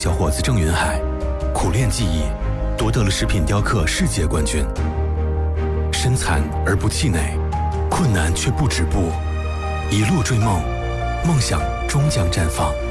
小伙子郑云海苦练技艺，夺得了食品雕刻世界冠军。身残而不气馁，困难却不止步，一路追梦，梦想终将绽放。